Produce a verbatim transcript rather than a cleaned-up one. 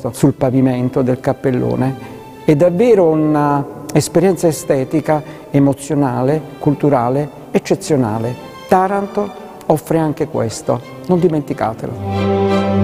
questo sul pavimento del cappellone. È davvero un'esperienza estetica, emozionale, culturale, eccezionale. Taranto offre anche questo, non dimenticatelo.